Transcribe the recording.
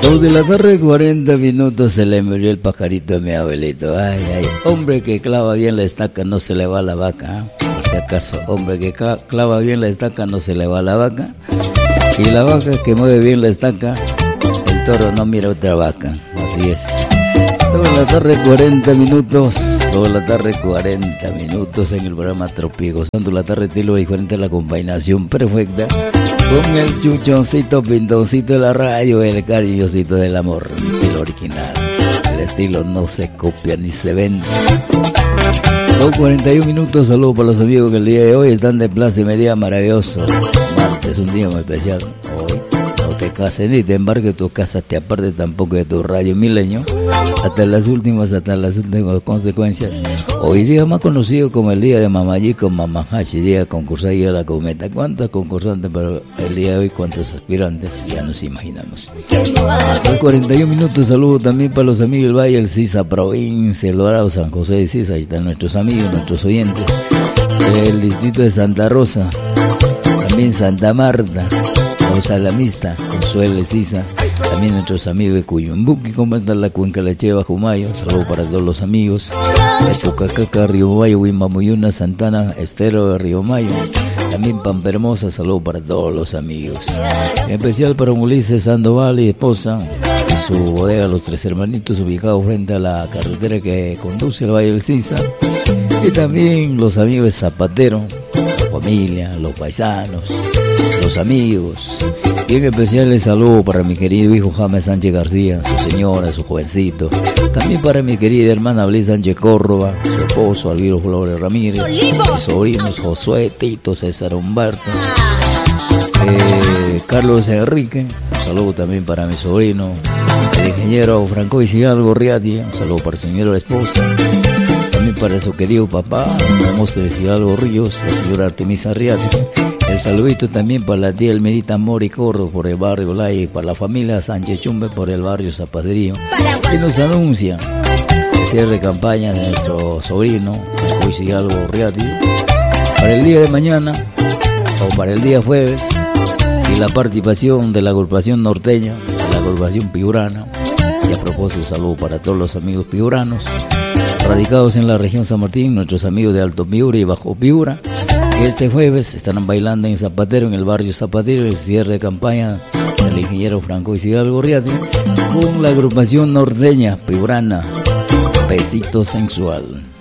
2 de la tarde, 40 minutos, se le murió el pajarito a mi abuelito. Ay, ay, hombre que clava bien la estaca no se le va la vaca. Por si acaso, hombre que clava bien la estaca no se le va la vaca. Y la vaca que mueve bien la estaca, el toro no mira otra vaca. Así es. 2 de la tarde, 40 minutos. 2 de la tarde, 40 minutos en el programa Tropico. Gozando la tarde, estilo diferente, la combinación perfecta. Con el chuchoncito, pintoncito de la radio, el cariñosito del amor, el original. El estilo no se copia ni se vende. 2:41 minutos, saludos para los amigos que el día de hoy están de pláceme, día maravilloso. Martes, un día muy especial. Hoy no te cases ni te embarques, tu casa te aparte tampoco de tu radio Milenio. Hasta las últimas consecuencias. Hoy día más conocido como el día de Mamayico, Mamahashi, día de concursar y a la cometa. ¿Cuántos concursantes para el día de hoy? ¿Cuántos aspirantes? Ya nos imaginamos. 41 minutos, saludos también para los amigos del Valle, el Sisa Provincia, el Dorado, San José de Sisa. Ahí están nuestros amigos, nuestros oyentes. El distrito de Santa Rosa, también Santa Marta, Los Salamista, Consuelo de Sisa. También nuestros amigos de Cuyumbuqui, como está la Cuenca Lecheva, Jumayo, saludos para todos los amigos de Pucacaca, Río Mayo, Huimamuyuna, Santana, Estero de Río Mayo, también Pampa Hermosa, saludos para todos los amigos. En especial para Ulises Sandoval y esposa, y su bodega Los Tres Hermanitos, ubicado frente a la carretera que conduce al Valle del Sisa. Y también los amigos de Zapatero, la familia, los paisanos, los amigos. Y en especial el saludo para mi querido hijo James Sánchez García, su señora, su jovencito. También para mi querida hermana Blay Sánchez Córdoba, su esposo Alviro Flores Ramírez, mis sobrinos Josué, Tito, César Humberto, Carlos Enrique. Un saludo también para mi sobrino, el ingeniero Franco Hidalgo Riati. Un saludo para su señora esposa. También para su querido papá, Móstoles Hidalgo Ríos, la señora Artemisa Riati. El saludito también para la tía Elmerita Mori Corro por el barrio Lai, para la familia Sánchez Chumbe por el barrio Zapaterío. Y nos anuncia el cierre de campaña de nuestro sobrino, Luis Hidalgo Riati, para el día de mañana o para el día jueves, y la participación de la agrupación norteña, de la agrupación piurana. Y a propósito, saludo para todos los amigos piuranos radicados en la región San Martín, nuestros amigos de Alto Piura y Bajo Piura, que este jueves estarán bailando en Zapatero, en el barrio Zapatero, el cierre de campaña del ingeniero Franco Hidalgo Riati, con la agrupación norteña piurana Besito Sensual.